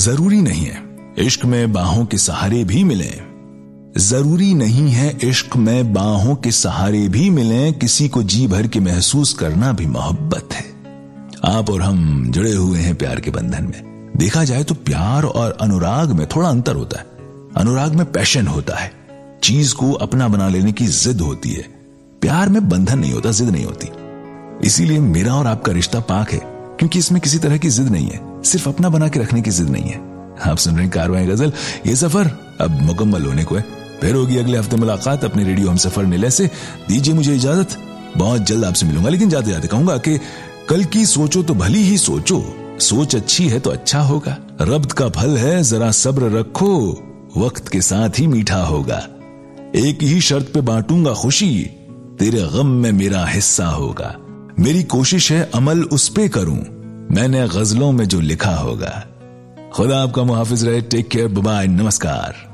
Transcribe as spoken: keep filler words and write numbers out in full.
जरूरी नहीं है इश्क में बाहों के सहारे भी मिले, जरूरी नहीं है इश्क में बाहों के सहारे भी मिले, किसी को जी भर के महसूस करना भी मोहब्बत है। आप और हम जुड़े हुए हैं प्यार के बंधन में। देखा जाए तो प्यार और अनुराग में थोड़ा अंतर होता है। अनुराग में पैशन होता है, चीज को अपना बना लेने की जिद होती है। प्यार में बंधन नहीं होता, जिद नहीं होती। इसीलिए मेरा और आपका रिश्ता पाक है, क्योंकि इसमें किसी तरह की जिद नहीं है, सिर्फ अपना बना के रखने की जिद नहीं है। आप सुन रहे हैं कारवां गजल। ये सफर अब मुकम्मल होने को है, फिर होगी अगले हफ्ते मुलाकात अपने रेडियो हम सफर नीले से। दीजिए मुझे इजाजत, बहुत जल्द आपसे मिलूंगा। लेकिन जाते जाते कहूंगा कि कल की सोचो तो भली ही सोचो, सोच अच्छी है तो अच्छा होगा। रब्त का फल है, जरा सब्र रखो, वक्त के साथ ही मीठा होगा। एक ही शर्त पे बांटूंगा खुशी, तेरे गम में मेरा हिस्सा होगा। मेरी कोशिश है अमल उस पे करूं, मैंने गजलों में जो लिखा होगा। खुदा आपका मुहाफिज रहे। टेक केयर, बाय बाय, नमस्कार।